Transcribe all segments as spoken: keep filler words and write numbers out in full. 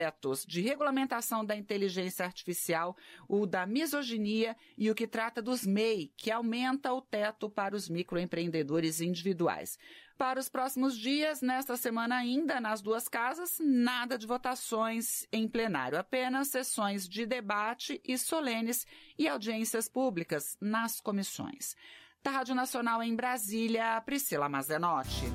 de regulamentação da inteligência artificial, o da misoginia e o que trata dos M E I, que aumenta o teto para os microempreendedores individuais. Para os próximos dias, nesta semana ainda, nas duas casas, nada de votações em plenário, apenas sessões de debate e solenes e audiências públicas nas comissões. Da Rádio Nacional em Brasília, Priscila Mazenotti.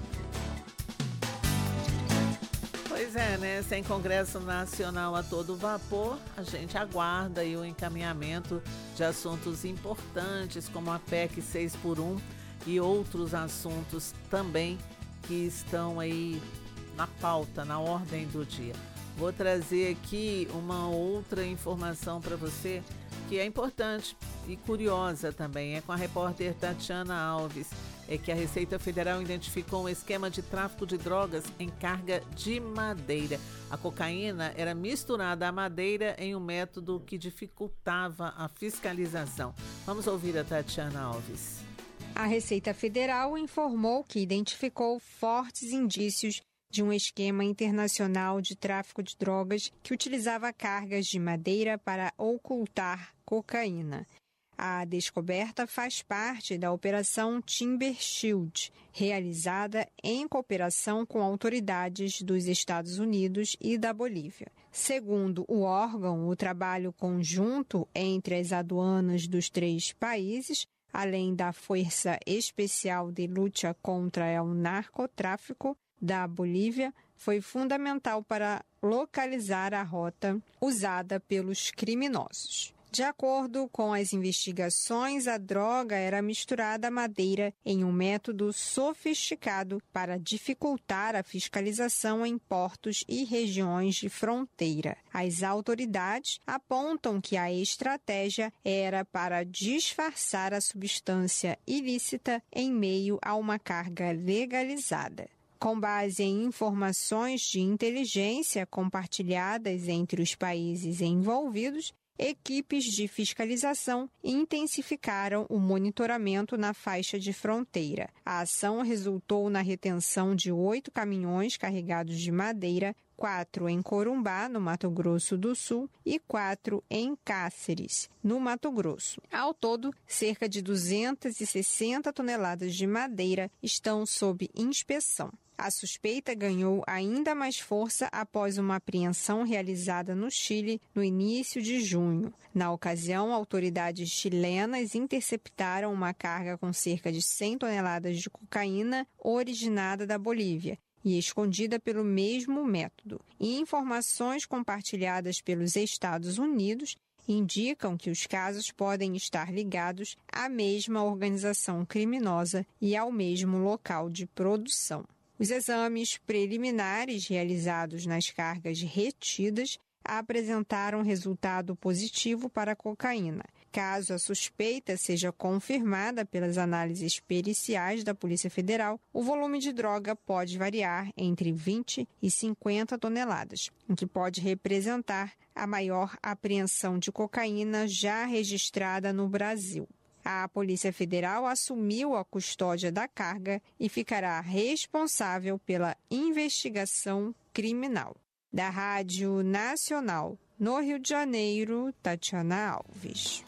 Pois é, né? Sem Congresso Nacional a todo vapor, a gente aguarda aí o encaminhamento de assuntos importantes como a P E C seis por um e outros assuntos também que estão aí na pauta, na ordem do dia. Vou trazer aqui uma outra informação para você que é importante e curiosa também, é com a repórter Tatiana Alves. É que a Receita Federal identificou um esquema de tráfico de drogas em carga de madeira. A cocaína era misturada à madeira em um método que dificultava a fiscalização. Vamos ouvir a Tatiana Alves. A Receita Federal informou que identificou fortes indícios de um esquema internacional de tráfico de drogas que utilizava cargas de madeira para ocultar cocaína. A descoberta faz parte da Operação Timber Shield, realizada em cooperação com autoridades dos Estados Unidos e da Bolívia. Segundo o órgão, o trabalho conjunto entre as aduanas dos três países, além da Força Especial de Luta contra o Narcotráfico da Bolívia, foi fundamental para localizar a rota usada pelos criminosos. De acordo com as investigações, a droga era misturada à madeira em um método sofisticado para dificultar a fiscalização em portos e regiões de fronteira. As autoridades apontam que a estratégia era para disfarçar a substância ilícita em meio a uma carga legalizada. Com base em informações de inteligência compartilhadas entre os países envolvidos, equipes de fiscalização intensificaram o monitoramento na faixa de fronteira. A ação resultou na retenção de oito caminhões carregados de madeira, quatro em Corumbá, no Mato Grosso do Sul, e quatro em Cáceres, no Mato Grosso. Ao todo, cerca de duzentas e sessenta toneladas de madeira estão sob inspeção. A suspeita ganhou ainda mais força após uma apreensão realizada no Chile no início de junho. Na ocasião, autoridades chilenas interceptaram uma carga com cerca de cem toneladas de cocaína originada da Bolívia e escondida pelo mesmo método. E informações compartilhadas pelos Estados Unidos indicam que os casos podem estar ligados à mesma organização criminosa e ao mesmo local de produção. Os exames preliminares realizados nas cargas retidas apresentaram resultado positivo para a cocaína. Caso a suspeita seja confirmada pelas análises periciais da Polícia Federal, o volume de droga pode variar entre vinte e cinquenta toneladas, o que pode representar a maior apreensão de cocaína já registrada no Brasil. A Polícia Federal assumiu a custódia da carga e ficará responsável pela investigação criminal. Da Rádio Nacional, no Rio de Janeiro, Tatiana Alves.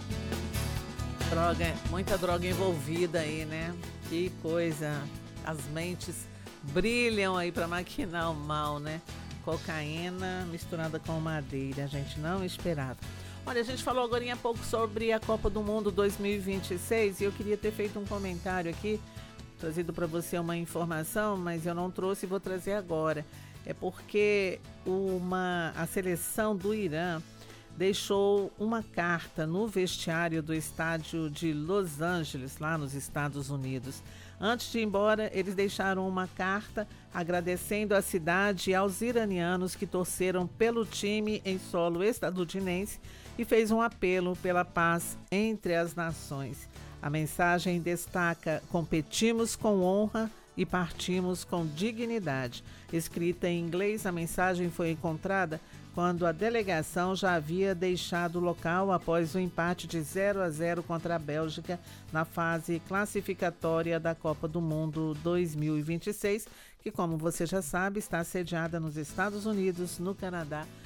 Droga, muita droga envolvida aí, né? Que coisa. As mentes brilham aí para maquinar o mal, né? Cocaína misturada com madeira, a gente não esperava. Olha, a gente falou agora há pouco sobre a Copa do Mundo dois mil e vinte e seis e eu queria ter feito um comentário aqui, trazido para você uma informação, mas eu não trouxe e vou trazer agora. É porque uma, a seleção do Irã deixou uma carta no vestiário do estádio de Los Angeles, lá nos Estados Unidos. Antes de ir embora, eles deixaram uma carta agradecendo à cidade e aos iranianos que torceram pelo time em solo estadunidense e fez um apelo pela paz entre as nações. A mensagem destaca: competimos com honra e partimos com dignidade. Escrita em inglês, a mensagem foi encontrada quando a delegação já havia deixado o local após o empate de zero a zero contra a Bélgica na fase classificatória da Copa do Mundo dois mil e vinte e seis, que, como você já sabe, está sediada nos Estados Unidos, no Canadá